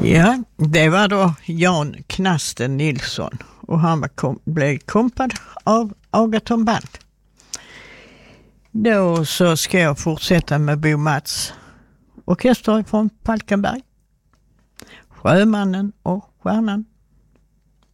Ja, det var då Jan Knasten Nilsson och han blev kompad av Agaton Band. Då så ska jag fortsätta med Bo Mats orkester från Falkenberg. Sjömannen och stjärnan.